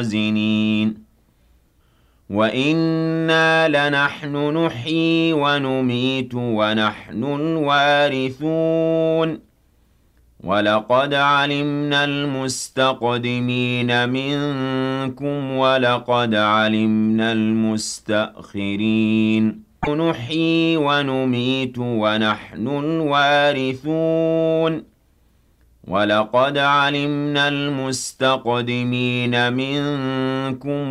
الْمُوازِنِينَ وَإِنَّا لَنَحْنُ نُحْيِي وَنُمِيتُ وَنَحْنُ الْوَارِثُونَ وَلَقَدْ عَلِمْنَا الْمُسْتَقْدِمِينَ مِنكُمْ وَلَقَدْ عَلِمْنَا الْمُسْتَأْخِرِينَ نُحْيِي وَنُمِيتُ وَنَحْنُ الْوَارِثُونَ وَلَقَدْ عَلِمْنَا الْمُسْتَقْدِمِينَ مِنكُمْ